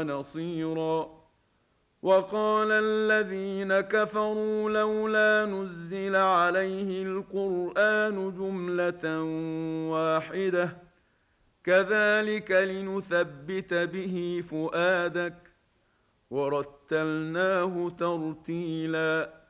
ونصيرا. وقال الذين كفروا لولا نزل عليه القرآن جملة واحدة كذلك لنثبت به فؤادك ورتلناه ترتيلا.